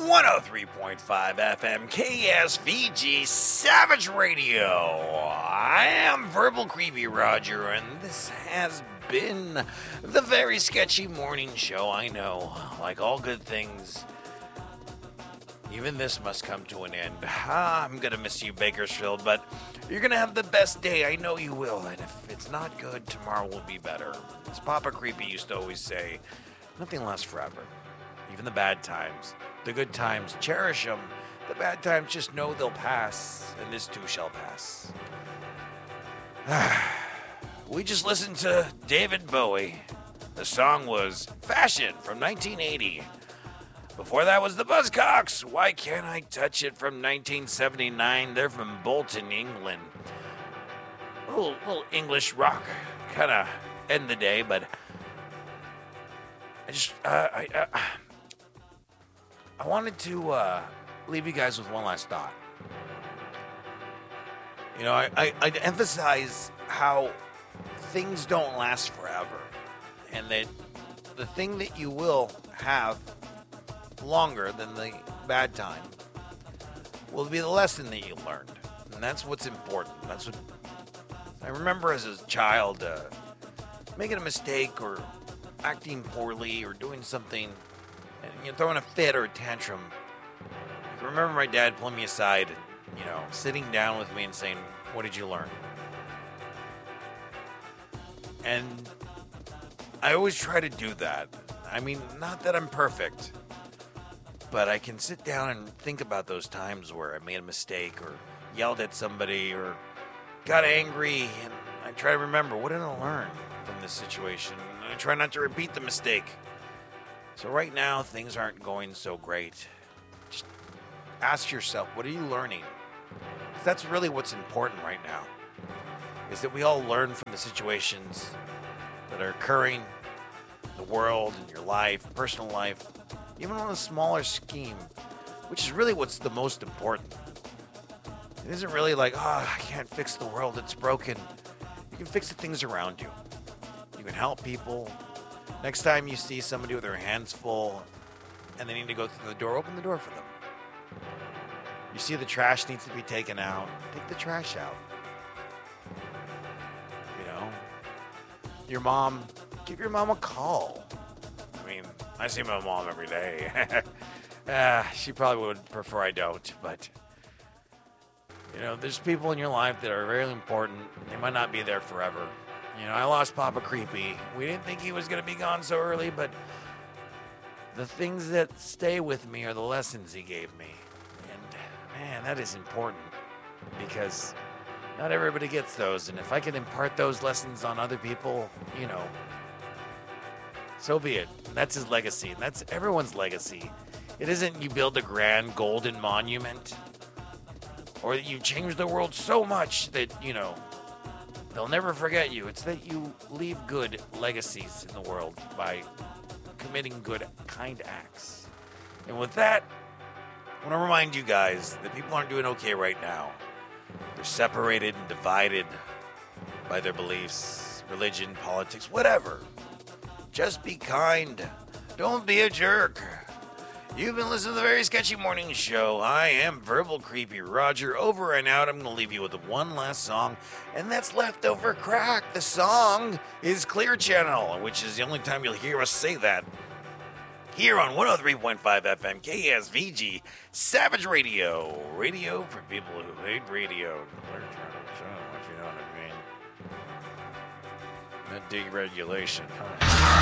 103.5 FM KSVG Savage Radio. I am Verbal Creepy Roger, and this has been the very sketchy morning show. I know, like all good things, even this must come to an end. I'm gonna miss you, Bakersfield, but you're gonna have the best day. I know you will, and if it's not good, tomorrow will be better. As Papa Creepy used to always say, nothing lasts forever. Even the bad times. The good times, cherish them. The bad times, just know they'll pass, and this too shall pass. We just listened to David Bowie. The song was Fashion from 1980. Before that was the Buzzcocks. Why Can't I Touch It from 1979. They're from Bolton, England. A little English rock. Kind of end the day, but I wanted to leave you guys with one last thought. You know, I'd emphasize how things don't last forever, and that the thing that you will have longer than the bad time will be the lesson that you learned, and that's what's important. That's what I remember as a child, making a mistake or acting poorly or doing something, and throwing a fit or a tantrum. I remember my dad pulling me aside, sitting down with me and saying, "What did you learn?" And I always try to do that. I mean, not that I'm perfect, but I can sit down and think about those times where I made a mistake or yelled at somebody or got angry, and I try to remember, what did I learn from this situation? And I try not to repeat the mistake. So right now, things aren't going so great. Just ask yourself, what are you learning? 'Cause that's really what's important right now, is that we all learn from the situations that are occurring in the world, in your life, personal life, even on a smaller scheme, which is really what's the most important. It isn't really like, I can't fix the world, it's broken. You can fix the things around you. You can help people. Next time you see somebody with their hands full and they need to go through the door, open the door for them. You see the trash needs to be taken out, take the trash out. Your mom, give your mom a call. I mean, I see my mom every day. She probably would prefer I don't, but there's people in your life that are very important. They might not be there forever. I lost Papa Creepy. We didn't think he was going to be gone so early, but the things that stay with me are the lessons he gave me. And, man, that is important because not everybody gets those. And if I can impart those lessons on other people, so be it. And that's his legacy, and that's everyone's legacy. It isn't you build a grand golden monument or that you change the world so much that, they'll never forget you. It's that you leave good legacies in the world by committing good, kind acts. And with that, I want to remind you guys that people aren't doing okay right now. They're separated and divided by their beliefs, religion, politics, whatever. Just be kind. Don't be a jerk. You've been listening to the Very Sketchy Morning Show. I am Verbal Creepy Roger. Over and out. I'm going to leave you with one last song, and that's Leftover Crack. The song is Clear Channel, which is the only time you'll hear us say that. Here on 103.5 FM KSVG Savage Radio. Radio for people who hate radio. Clear Channel, if you know what I mean. That deregulation, huh?